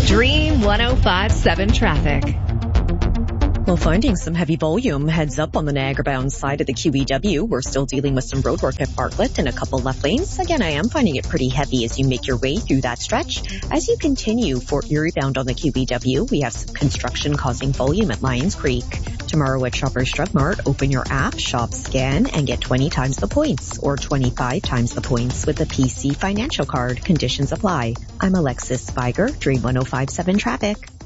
Dream 105.7 traffic. Well, finding some heavy volume. Heads up on the Niagara-bound side of the QEW. We're still dealing with some roadwork at Bartlett and a couple left lanes. Again, I am finding it pretty heavy as you make your way through that stretch. As you continue Fort Erie bound on the QEW, we have some construction causing volume at Lions Creek. Tomorrow at Shoppers Drug Mart, open your app, shop, scan, and get 20 times the points or 25 times the points with the PC Financial Card. Conditions apply. I'm Alexis Spiger, Dream 105.7 Traffic.